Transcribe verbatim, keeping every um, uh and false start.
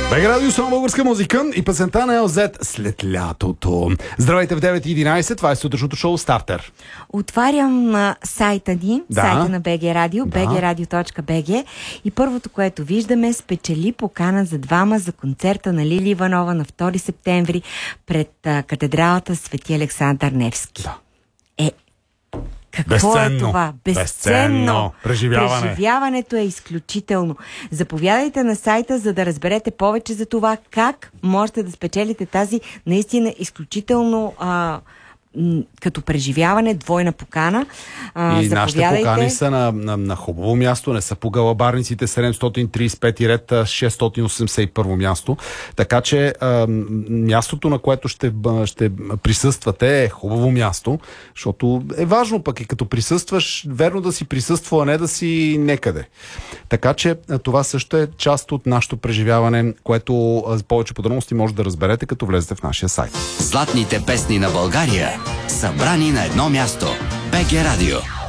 БГ Радио, само българска музика и песента на Ел Зет след лятото. Здравейте в девет и единайсет, това е сутрешното шоу Стартер. Отварям а, сайта ни, Да. сайта на БГ Радио, Да. би джи радио точка би джи, и първото, което виждаме, спечели покана за двама за концерта на Лили Иванова на втори септември пред а, катедралата Свети Александър Невски. Да. Е, какво Безценно. е това? Безценно. Преживяване. Преживяването е изключително. Заповядайте на сайта, за да разберете повече за това как можете да спечелите тази наистина изключително а, м, като преживяване, двойна покана. А, И нашите покани са на, на, на хубаво място, не са по галабарниците, седемстотин трийсет и пети ред, шестстотин осемдесет и първо място. Така че а, мястото, на което ще, ще присъствате, е хубаво място, защото е важно пък и като присъстваш, верно да си присъства, а не да си некъде. Така че а, това също е част от нашето преживяване, което а, повече подробности може да разберете, като влезете в нашия сайт. Златните песни на България, събрани на едно място. БГ Радио.